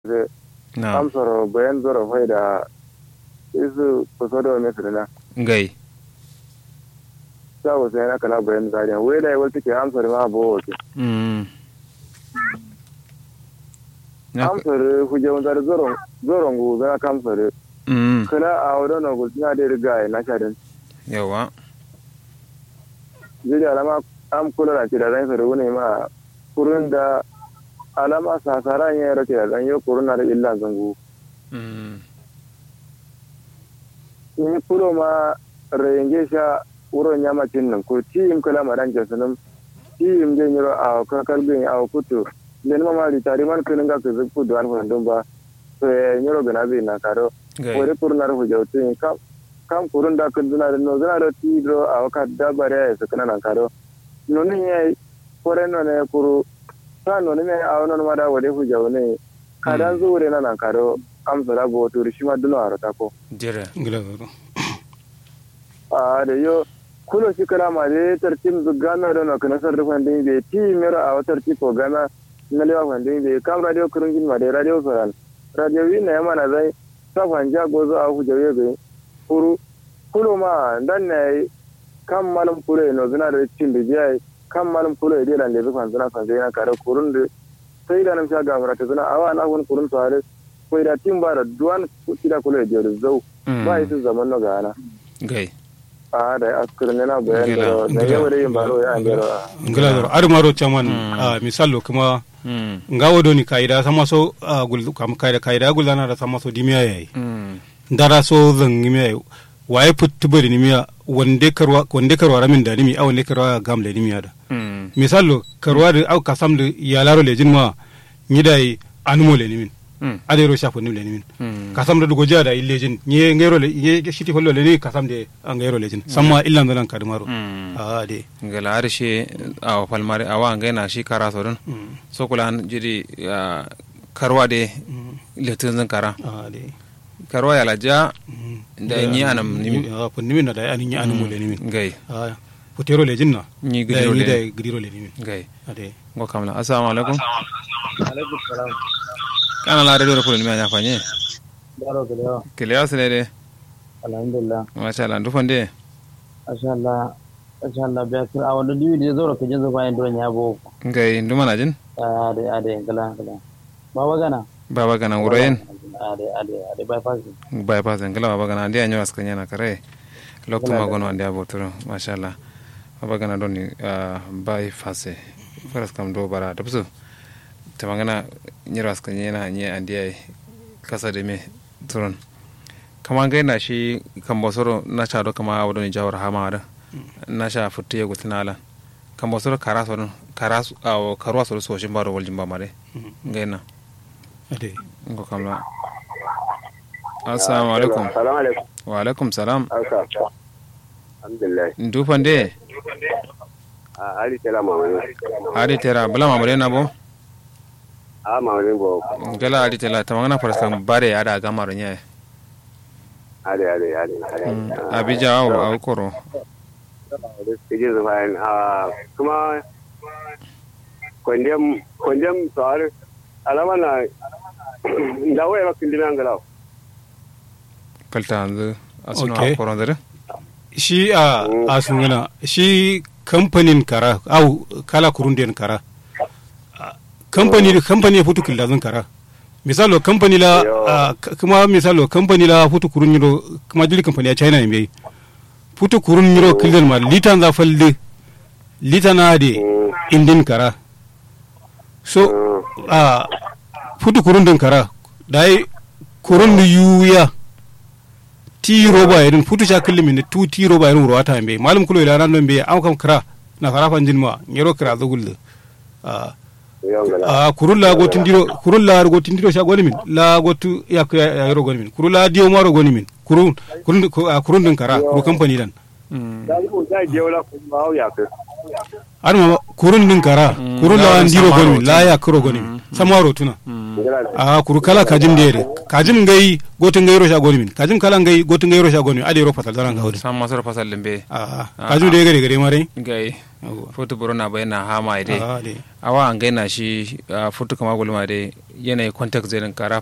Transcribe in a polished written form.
na amsoro bayan zoro faida isu kusodo mesrina ngai sawo sai na kala bayan zariya wai da wata ke amsar ma bo wace amsar huje wanda zoron gu za ka amsar kala a wadon gu na da riga na shadin yawa jiji alama am kula da da zan sare wani ma kurun da alama sasaran ya rake da zan yi kurun da illa zangu ni kulo ma renge sha wurin yamacin nan ko tim kala madan jasunum tim je nyiro a kalbin a kutu len ma mari tari man kun ga ku zuku do an hondon ba to nyiro gana bi na karo wore kurnar hu jawtin kam kurun da kun duna no zana da ti do a ka da bare su kana nan karo no ne yayi kore no ne kuru ta no ne a wono ma da wore hu jawne kada zuure nan karo am sara go to rishima duno arata ko jira ngila da yo kulo shi kala ma de tartim zugana da no kana sarrafa din be ti mera a tarti ko gana na lewa fandin be kam radio kurungin ma de radio soran radio wi na yamana zai ta fanja gozo a hu jawe be kulo ma dan ne kam malam kulo no zina da cin da jai kam malam kulo de lan de zufan zina kan zai na kare kurun da sai da nan sha ga mara ta zina awa na hun kurun sare ko da tin ba da duwan kida kulo de zau ba yi su zaman no gana gai da askirin yana bayan da yau da yin baro ya angero ngila ar maro chaman misalo kuma ngawo doni kaida sama so gul kam kaida gulana da sama so dimiya yayi ndara so zan nimiya waye puttubari nimiya wande karwa ramin da nimi awon karwa gamle nimiya da misalo karwa da au kasam da yalaro lejin ma nyidai anumo le nimin adero shafo nimle nimin kasam da dugo jada illejin nye ngero le ye shiti hollo le ni kasam de ngero lejin samma illan dalan kadmaro de ngala arshe aw palmare awa ngaina shi kara sodon so kulan jidi karwa de letun zan kara de karwa ya laja da nyi anam nimi pon nimin da ani nyi anum le nimin ngai putero lejin na nyi gidiro le nimin ngai ade ngo kamla assalamu alaikum alaikum salam kana la radio ko ni ma fanye baro kelewa kelewa sele alhamdulillah masha Allah ndufande masha Allah biya kira a wani diwi da zo ka jinzo bayan don ya bo ngai nduma na jin ade kala baba gana wuroyen ade bypass ngala baba gana ndia nyawas kanya na kare lokuma gono ndia botoro masha Allah baba gana doni bypass faras kam do bara dabsu tamangana nyawas kanya na nye andia kasa de me turon kama gaina shi kan bosoro na chado kama awdo ni jawar hamada na sha futti ya gutinala kan bosoro karaso aw karwa so so shin baro waljin ba mare gaina ade ngo kamla assalamu alaikum wa alaikum salam alhamdulillah ndufande ali tela mamani ali tera bala mamare na bo mamani bo gala ali tela tamangana faraskan bare ada gamaro nya ade abija aw koro kuma kondem sare alama na da waya bakin dinan galaw kalta anzu asuna koro dare shi asungana shi kamfanin kara au kala kurunden kara kamfani futu killazin kara misalo kamfani la kuma misalo kamfani la futu kurun yiro kuma jili kamfani a China ne futu kurun yiro kildan ma litan za falde litana de indin kara so futu kurun din kara dai kurun da yuya ti roba irin futu sha killimin tu ti roba irin ruwata mbe malum kulo ila nan mbe am kam kara na farafan jinma yiro kara zugul kurulla gotindiro sha goni min la gotu ya yaro goni min kurulla dio maro goni min kurun din kara kuru company dan arma kurun din kara kurulla ndiro goni min la ya kuro goni min samaro tuna kuru kala kajim dere kajim ngai gotun ngai ro sha goni min kajim kala gotun ngai ro sha goni ade ro fasal daran gawde samma sor fasal lembe kajim de gare mare ngai foto borona bayana hama ide awa an gaina shi foto kama gulma de yanayi contact zai kara